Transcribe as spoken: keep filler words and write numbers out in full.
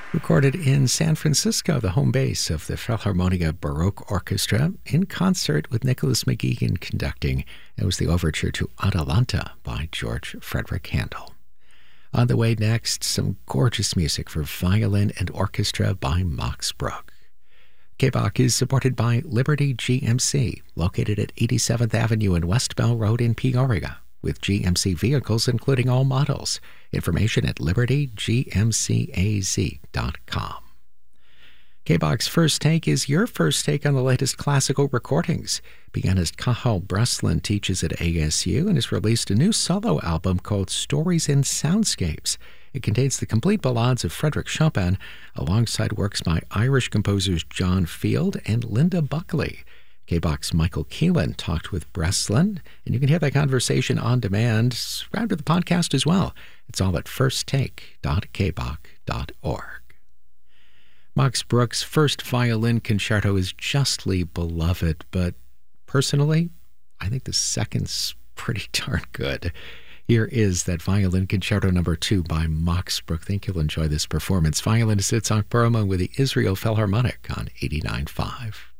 Recorded in San Francisco, the home base of the Philharmonia Baroque Orchestra, in concert with Nicholas McGeegan conducting. It was the overture to Atalanta by George Frederick Handel. On the way next, some gorgeous music for violin and orchestra by Max Bruch. K B O C is supported by Liberty G M C, located at eighty-seventh Avenue and West Bell Road in Peoria, with G M C vehicles including all models. Information at liberty g m c a z dot com. K B O C's First Take is your first take on the latest classical recordings. Pianist Cathal Breslin teaches at A S U and has released a new solo album called Stories in Soundscapes. It contains the complete ballades of Frederick Chopin, alongside works by Irish composers John Field and Linda Buckley. K B O C's Michael Keelan talked with Breslin, and you can hear that conversation on demand, subscribe to the podcast as well. It's all at first take dot k b o c dot org. Max Bruch's first violin concerto is justly beloved, but personally, I think the second's pretty darn good. Here is that violin concerto number two by Max Bruch. I think you'll enjoy this performance. Violinist Itzhak Perlman with the Israel Philharmonic on eighty-nine point five.